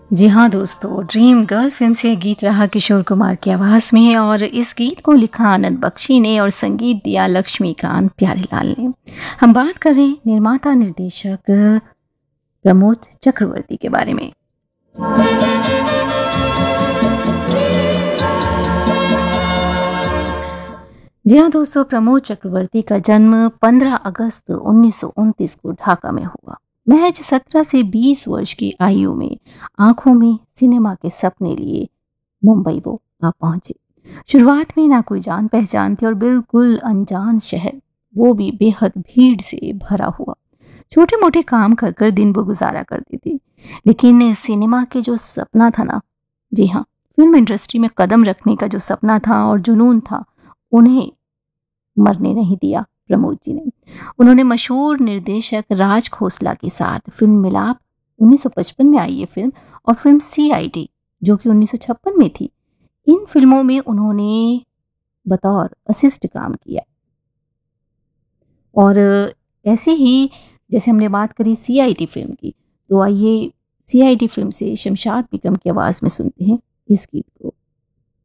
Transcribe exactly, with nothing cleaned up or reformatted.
जी हाँ दोस्तों, dream girl film से गीत रहा किशोर कुमार की आवाज़ में और इस गीत को लिखा आनंद बख्शी ने और संगीत दिया लक्ष्मीकांत प्यारेलाल ने। हम बात कर रहे हैं निर्माता निर्देशक प्रमोद चक्रवर्ती के बारे में। जी हाँ दोस्तों, प्रमोद चक्रवर्ती का जन्म पंद्रह अगस्त उन्नीस सौ उनतीस को ढाका में हुआ। महज सत्रह से बीस वर्ष की आयु में आंखों में सिनेमा के सपने लिए मुंबई वो आ पहुंचे। शुरुआत में ना कोई जान पहचान थी और बिल्कुल अनजान शहर, वो भी बेहद भीड़ से भरा हुआ। छोटे मोटे काम कर कर दिन वो गुजारा करती थी, लेकिन सिनेमा के जो सपना था ना, जी हाँ, फिल्म इंडस्ट्री में कदम रखने का जो सपना था और जुनून था, उन्हें मरने नहीं दिया प्रमोद जी ने। उन्होंने मशहूर निर्देशक राज खोसला के साथ फिल्म मिलाप उन्नीस सौ पचपन में आई ये फिल्म और फिल्म सी आई डी जो कि उन्नीस सौ छप्पन में थी, इन फिल्मों में उन्होंने बतौर असिस्ट काम किया। और ऐसे ही जैसे हमने बात करी सी आई डी फिल्म की, तो आइए सी आई डी फिल्म से शमशाद बेगम की आवाज़ में सुनते हैं इस गीत को।